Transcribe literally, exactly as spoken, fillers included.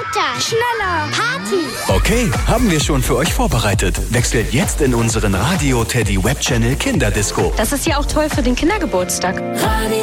Weiter! Schneller! Party! Okay, haben wir schon für euch vorbereitet. Wechselt jetzt in unseren Radio Teddy Web Channel Kinderdisco. Das ist ja auch toll für den Kindergeburtstag. Radio